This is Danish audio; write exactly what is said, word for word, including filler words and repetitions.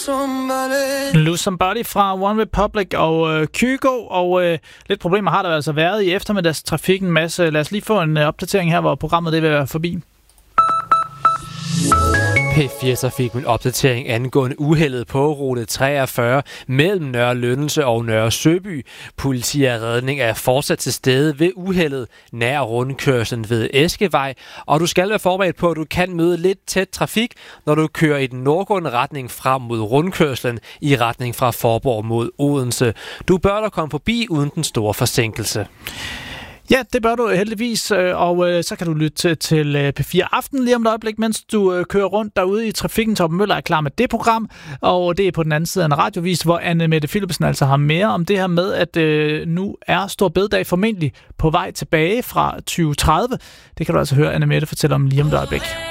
Lose Somebody fra One Republic og øh, Kygo, og øh, lidt problemer har der altså været i eftermiddagstrafikken. Masse. Lad os lige få en øh, opdatering her, hvor programmet det vil være forbi. P fire Trafik med en opdatering angående uheldet på rute treogfyrre mellem Nørre Lønnelse og Nørre Søby. Politi og redning er fortsat til stede ved uheldet nær rundkørslen ved Eskevej, og du skal være forberedt på, at du kan møde lidt tæt trafik, når du kører i den nordgående retning frem mod rundkørslen i retning fra Forborg mod Odense. Du bør da komme forbi uden den store forsinkelse. Ja, det bør du heldigvis, og øh, så kan du lytte til, til øh, P fire Aften lige om et øjeblik, mens du øh, kører rundt derude i trafikken. Torben Møller er klar med det program, og det er på den anden side af en radiovis, hvor Anne Mette Philipsen altså har mere om det her med, at øh, nu er Store Bededag formentlig på vej tilbage fra tyve tredive. Det kan du altså høre Anne Mette fortælle om lige om et øjeblik.